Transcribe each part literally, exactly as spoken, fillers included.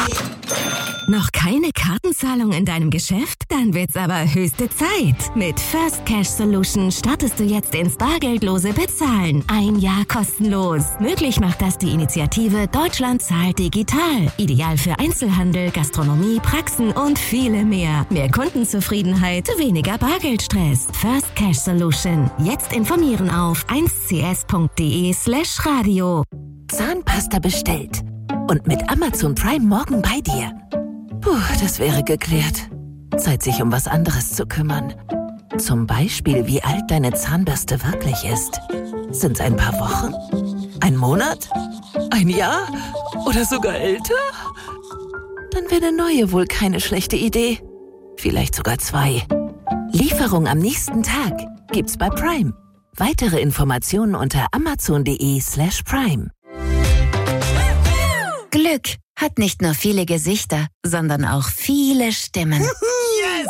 Noch keine Kartenzahlung in deinem Geschäft? Dann wird's aber höchste Zeit. Mit First Cash Solution startest du jetzt ins bargeldlose Bezahlen. Ein Jahr kostenlos. Möglich macht das die Initiative Deutschland zahlt digital. Ideal für Einzelhandel, Gastronomie, Praxen und viele mehr. Mehr Kundenzufriedenheit, weniger Bargeldstress. First Cash Solution. Jetzt informieren auf eins c s punkt d e slash radio. Zahnpasta bestellt. Und mit Amazon Prime morgen bei dir. Puh, das wäre geklärt. Zeit, sich um was anderes zu kümmern. Zum Beispiel, wie alt deine Zahnbürste wirklich ist. Sind's ein paar Wochen? Ein Monat? Ein Jahr? Oder sogar älter? Dann wäre eine neue wohl keine schlechte Idee. Vielleicht sogar zwei. Lieferung am nächsten Tag gibt's bei Prime. Weitere Informationen unter amazon.de slash prime. Glück hat nicht nur viele Gesichter, sondern auch viele Stimmen. Yes!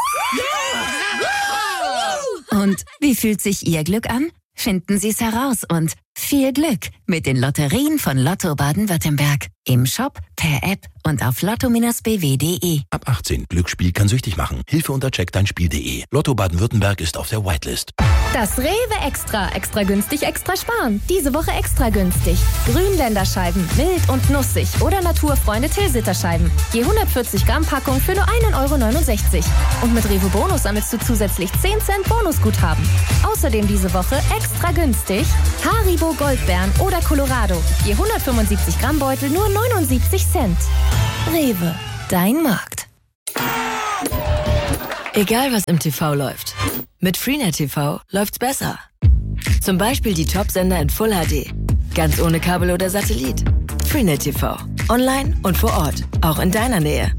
Yeah! Und wie fühlt sich Ihr Glück an? Finden Sie es heraus und viel Glück mit den Lotterien von Lotto Baden-Württemberg. Im Shop, per App und auf lotto b w punkt d e. Ab achtzehn. Glücksspiel kann süchtig machen. Hilfe unter check dein spiel punkt d e. Lotto Baden-Württemberg ist auf der Whitelist. Das Rewe Extra. Extra günstig, extra sparen. Diese Woche extra günstig. Grünländerscheiben, mild und nussig. Oder Naturfreunde Tilsiter-Scheiben. Je hundertvierzig Gramm Packung für nur ein Euro neunundsechzig. Und mit Rewe Bonus sammelst du zusätzlich zehn Cent Bonusguthaben. Außerdem diese Woche extra günstig Haribo Goldbeeren oder Colorado. Je hundertfünfundsiebzig Gramm Beutel nur neunundsiebzig Cent. Rewe, dein Markt. Egal was im T V läuft. Mit Freenet T V läuft's besser. Zum Beispiel die Top-Sender in Full H D. Ganz ohne Kabel oder Satellit. Freenet T V. Online und vor Ort. Auch in deiner Nähe.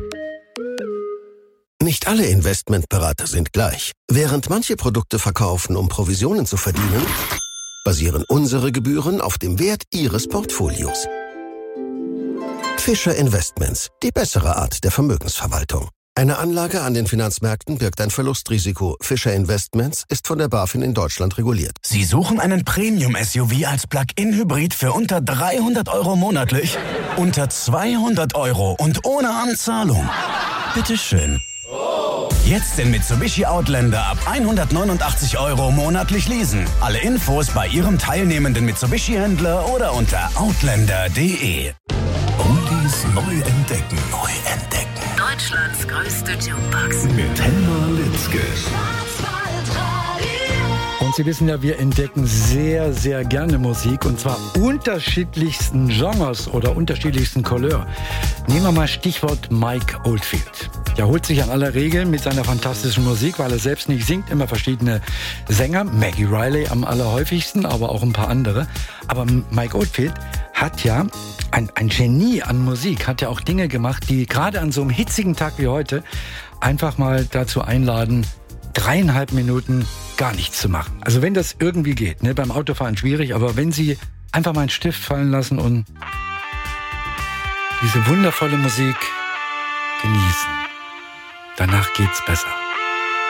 Nicht alle Investmentberater sind gleich. Während manche Produkte verkaufen, um Provisionen zu verdienen, basieren unsere Gebühren auf dem Wert Ihres Portfolios. Fischer Investments, die bessere Art der Vermögensverwaltung. Eine Anlage an den Finanzmärkten birgt ein Verlustrisiko. Fischer Investments ist von der BaFin in Deutschland reguliert. Sie suchen einen Premium-S U V als Plug-in-Hybrid für unter dreihundert Euro monatlich? Unter zweihundert Euro und ohne Anzahlung? Bitteschön. Jetzt den Mitsubishi Outlander ab hundertneunundachtzig Euro monatlich leasen. Alle Infos bei Ihrem teilnehmenden Mitsubishi-Händler oder unter outlander punkt d e. Oldies neu entdecken. Neu entdecken. Deutschlands größte Jukebox. Mit Helma Litzke. Und Sie wissen ja, wir entdecken sehr, sehr gerne Musik und zwar unterschiedlichsten Genres oder unterschiedlichsten Couleur. Nehmen wir mal Stichwort Mike Oldfield. Er holt sich an aller Regel mit seiner fantastischen Musik, weil er selbst nicht singt, immer verschiedene Sänger. Maggie Riley am allerhäufigsten, aber auch ein paar andere. Aber Mike Oldfield hat ja ein, ein Genie an Musik, hat ja auch Dinge gemacht, die gerade an so einem hitzigen Tag wie heute einfach mal dazu einladen, dreieinhalb Minuten gar nichts zu machen. Also wenn das irgendwie geht, ne, beim Autofahren schwierig, aber wenn Sie einfach mal einen Stift fallen lassen und diese wundervolle Musik genießen, danach geht's besser.